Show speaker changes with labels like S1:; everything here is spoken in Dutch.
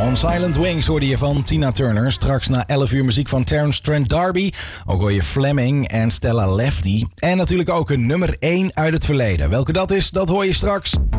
S1: On Silent Wings hoorde je van Tina Turner. Straks na 11 uur muziek van Terence Trent D'Arby. Ook hoor je Fleming en Stella Lefty. En natuurlijk ook een nummer 1 uit het verleden. Welke dat is, dat hoor je straks.